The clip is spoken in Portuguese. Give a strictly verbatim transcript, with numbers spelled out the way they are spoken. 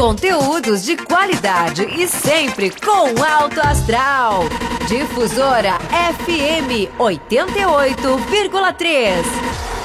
Conteúdos de qualidade e sempre com alto astral. Difusora F M oitenta e oito vírgula três.